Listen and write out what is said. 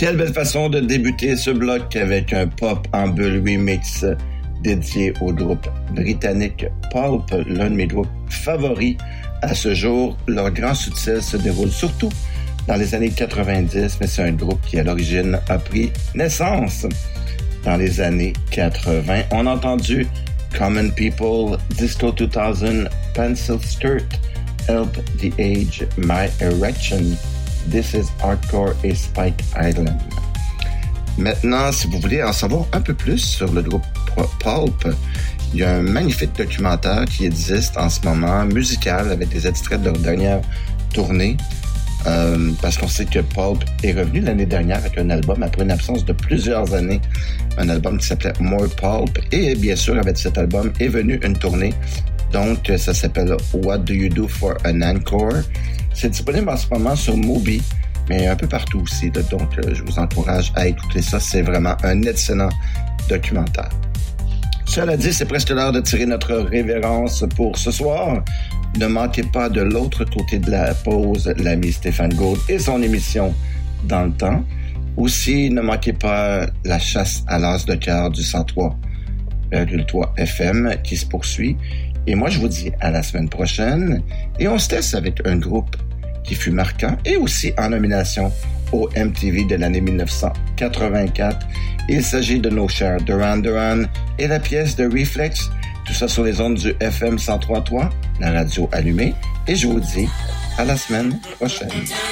Quelle belle façon de débuter ce bloc avec un pop en bulle remix dédié au groupe britannique Pulp, l'un de mes groupes favoris à ce jour. Leur grand succès se déroule surtout dans les années 90, mais c'est un groupe qui à l'origine a pris naissance dans les années 80. On a entendu Common People, Disco 2000, Pencil Skirt, Help the Age, My Erection, This is Hardcore et Spike Island. Maintenant, si vous voulez en savoir un peu plus sur le groupe Pulp, il y a un magnifique documentaire qui existe en ce moment, musical, avec des extraits de leur dernière tournée, parce qu'on sait que Pulp est revenu l'année dernière avec un album après une absence de plusieurs années, un album qui s'appelait More Pulp, et bien sûr, avec cet album est venue une tournée, donc ça s'appelle What Do You Do for an Encore? C'est disponible en ce moment sur Mubi, mais un peu partout aussi. Donc, je vous encourage à écouter ça. C'est vraiment un excellent documentaire. Cela dit, c'est presque l'heure de tirer notre révérence pour ce soir. Ne manquez pas de l'autre côté de la pause l'ami Stéphane Gaud et son émission Dans le temps. Aussi, ne manquez pas la chasse à l'as de cœur du 103,3 FM qui se poursuit. Et moi, je vous dis à la semaine prochaine. Et on se laisse avec un groupe qui fut marquant et aussi en nomination au MTV de l'année 1984. Il s'agit de nos chers Duran Duran et la pièce de Reflex. Tout ça sur les ondes du FM 103.3, la radio allumée. Et je vous dis à la semaine prochaine.